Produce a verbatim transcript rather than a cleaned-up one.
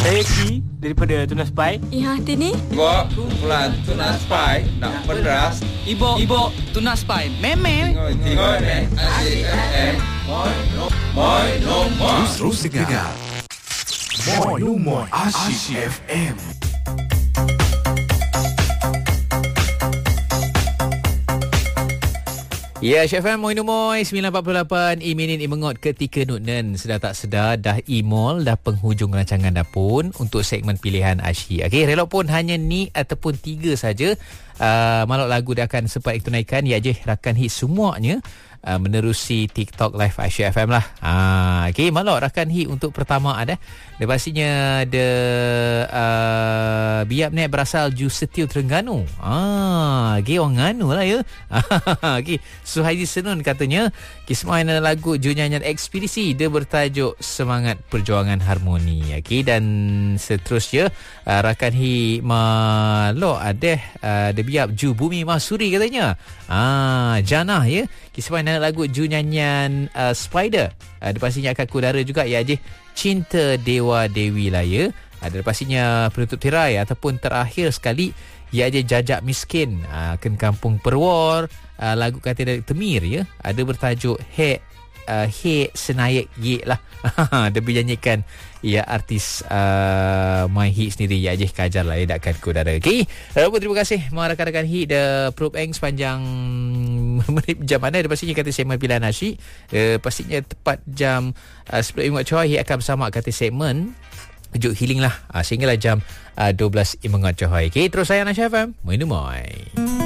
Saya Ki daripada Tunas Pai. Ya, hati ni. Ibu, pulang Tunas Pai nak peras. Ibu, ibu, Tunas Pai. Meme. Tengok, tengok ni. Asyik F M. Moi, no, moi, no, moi. Terus dengar. Moi, no, moi. Asyik F M. Ya, Syed F M Moin Umoy sembilan empat puluh lapan Iminin Imengot ketika Nutnen sedar tak sedar dah imol dah penghujung rancangan dah pun untuk segmen pilihan Asyik. Okey, relok pun hanya ni ataupun tiga saja uh, malok lagu dia akan sempat tunaikan ya je rakan hit semuanya uh, menerusi TikTok live Asyik F M lah. Ah, okey, malok rakan hit untuk pertama ada. Dia pastinya ada uh, biap ni berasal ju Setiu Terengganu. Ah, okey orang Nganu lah ya. Okey, Suhaidi Senun katanya kisah lagu ju nyanyian Ekspedisi dia bertajuk Semangat Perjuangan Harmoni. Okey, dan seterusnya uh, rakan hi malok ada uh, dia biap ju Bumi Mahsuri katanya. Ah, Janah ya. Kisah lagu ju nyanyian uh, Spider. Uh, dia pastinya akan kudara juga ya je. Cinta Dewa Dewi lah ya. Ada pastinya penutup tirai ataupun terakhir sekali ia je Jajak Miskin uh, Ken Kampung Perwar uh, lagu kata dari Temir ya. Ada bertajuk He uh, He Senayak Ye lah. Dia bernyanyikan ya artis uh, My Hit sendiri ya je kajar lah ya dakkan kudara. Okey. Lalu terima kasih rakan-rakan hit The Probe Eng sepanjang menit jam mana. Dia pastinya kata segmen pilihan Asyik. Uh, pastinya tepat jam uh, sepuluh Imengot Coy akan bersama kata segmen Juk Healing lah uh, sehinggalah jam uh, dua belas Imengot Coy. Okey, terus saya Asyik F M. Moin Moin.